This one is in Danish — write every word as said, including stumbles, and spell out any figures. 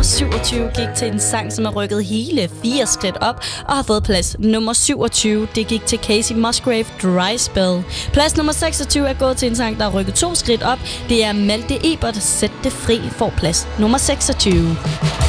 nummer syvogtyve gik til en sang, som er rykket hele fire skridt op og har fået plads nummer syvogtyve. Det gik til Kacey Musgrave, Dry Spell. Plads nummer seksogtyve er gået til en sang, der har rykket to skridt op. Det er Malte Ebert, Sæt det fri, får plads nummer seksogtyve.